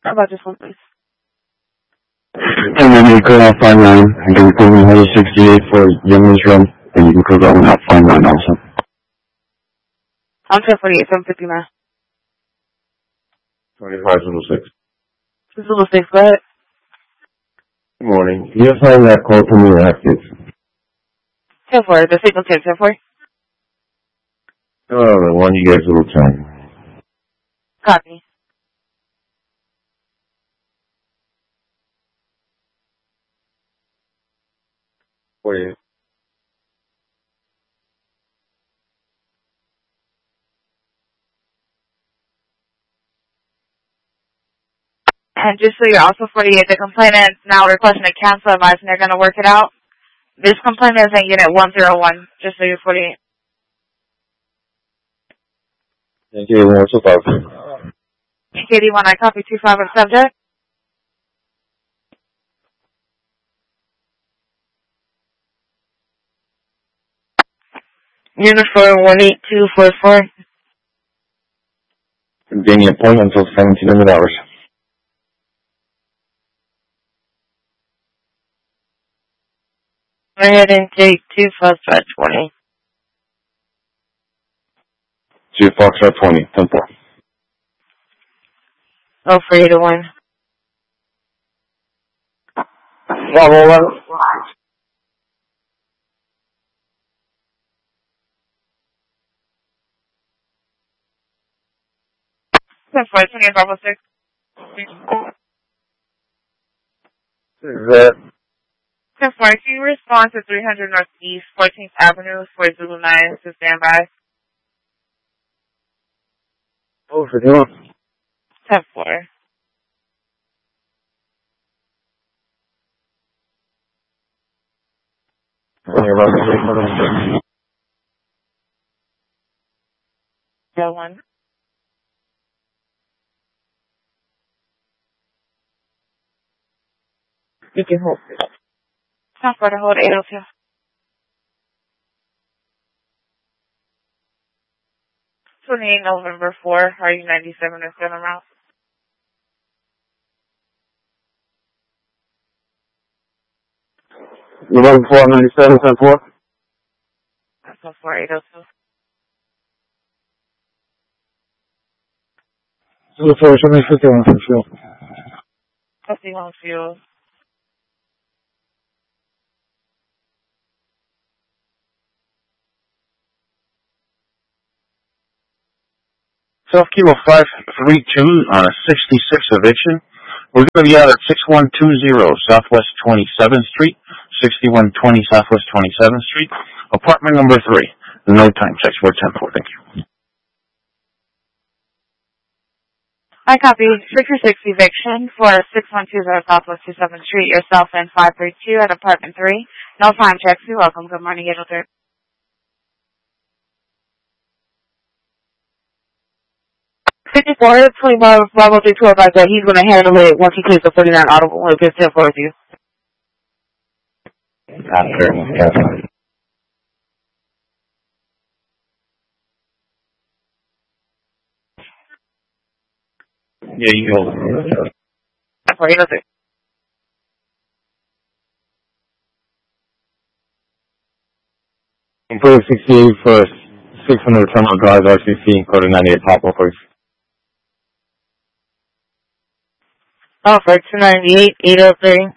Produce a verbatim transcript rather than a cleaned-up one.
How about this one, please? And then you call out five nine, and then call me sixty-eight for Youngman's Run, and you can call that one out five nine also. I'm ten forty-eight, seven fifty-nine. twenty-five Zulu six. Zulu six, go ahead. Good morning. Can you find that call to me active? ten four, the signal ten, ten four. Oh, the one you guys will ten. Copy. forty-eight. And just so you're also forty-eight, the complainant now requesting a cancel advice and they're going to work it out. This complainant is in unit one zero one, just so you're forty-eight. Thank you. What's up, K D one, I copy two five of subject. Uniform one eight two four four. Getting appointment until seventeen hundred hours. Go ahead and take two Foxtrot twenty. Two Foxtrot twenty, ten four. Oh, for eight to one. Bravo eleven. ten four, twenty-eight, Bravo six. Is that? ten four, can you respond to three hundred Northeast fourteenth Avenue for Zulu nine to stand by? Oh, for doing. ten four. Go one. You can hold. ten four to hold eight oh two. twenty-eight November four, are you ninety-seven or seven route? November four, ninety-seven, ten four. ten four, eight oh two. Zulu four, seventy fifty-one for fuel. fifty-one fuel. South Kilo five three two on a sixty-six eviction. We're going to be out at six one two zero Southwest twenty-seventh Street, sixty-one twenty Southwest twenty-seventh Street, apartment number three. No time checks. We're ten four. Thank you. I copy. Figure six eviction for six one two zero Southwest twenty-seventh Street, yourself in five three two at apartment three. No time checks. You're welcome. Good morning, April third. fifty-four, twenty-five, Bravo three twelve, I said he's going to handle it once he clears the forty-nine audible. We'll get ten four with you. After. Yeah. Yeah, you hold it. For eight oh three. Improve sixty-eight for six hundred Terminal Drive, R C C, code ninety-eight, Papa, please. Oh, for two ninety-eight, eight oh three.